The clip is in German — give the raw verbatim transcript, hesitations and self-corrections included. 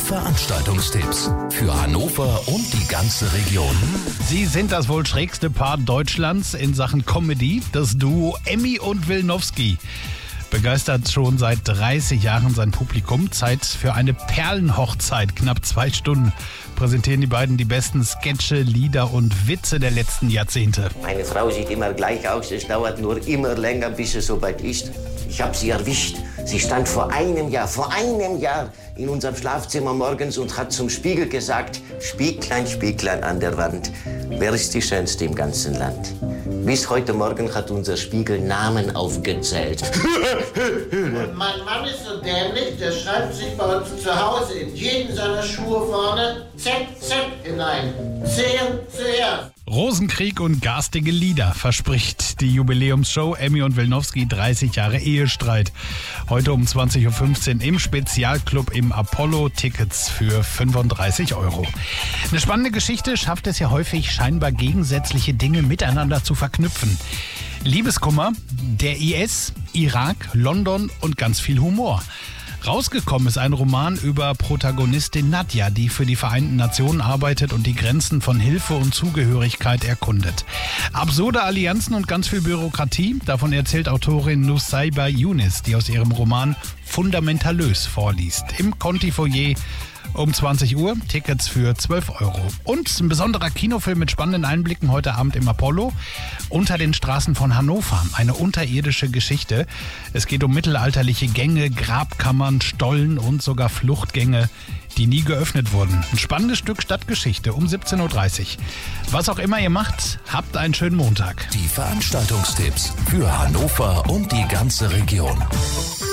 Veranstaltungstipps für Hannover und die ganze Region. Sie sind das wohl schrägste Paar Deutschlands in Sachen Comedy, das Duo Emmy und Wilnowski. Begeistert schon seit dreißig Jahren sein Publikum. Zeit für eine Perlenhochzeit. Knapp zwei Stunden präsentieren die beiden die besten Sketche, Lieder und Witze der letzten Jahrzehnte. Meine Frau sieht immer gleich aus. Es dauert nur immer länger, bis es soweit ist. Ich habe sie erwischt. Sie stand vor einem Jahr, vor einem Jahr in unserem Schlafzimmer morgens und hat zum Spiegel gesagt: Spieglein, Spieglein an der Wand, wer ist die Schönste im ganzen Land? Bis heute Morgen hat unser Spiegel Namen aufgezählt. Und mein Mann ist so dämlich, der schreibt sich bei uns zu Hause in jeden seiner Schuhe vorne Z Z hinein. Sehr, sehr. Rosenkrieg und garstige Lieder verspricht die Jubiläumsshow Emmy und Wilnowski dreißig Jahre Ehestreit. Heute um zwanzig Uhr fünfzehn im Spezialclub im Apollo. Tickets für fünfunddreißig Euro. Eine spannende Geschichte schafft es ja häufig, scheinbar gegensätzliche Dinge miteinander zu verknüpfen. Liebeskummer, der I S, Irak, London und ganz viel Humor. Rausgekommen ist ein Roman über Protagonistin Nadja, die für die Vereinten Nationen arbeitet und die Grenzen von Hilfe und Zugehörigkeit erkundet. Absurde Allianzen und ganz viel Bürokratie, davon erzählt Autorin Nusayba Yunus, die aus ihrem Roman Fundamentalös vorliest. Im Conti-Foyer um zwanzig Uhr, Tickets für zwölf Euro. Und ein besonderer Kinofilm mit spannenden Einblicken heute Abend im Apollo. Unter den Straßen von Hannover, eine unterirdische Geschichte. Es geht um mittelalterliche Gänge, Grabkammern, Stollen und sogar Fluchtgänge, die nie geöffnet wurden. Ein spannendes Stück Stadtgeschichte um siebzehn Uhr dreißig. Was auch immer ihr macht, habt einen schönen Montag. Die Veranstaltungstipps für Hannover und die ganze Region.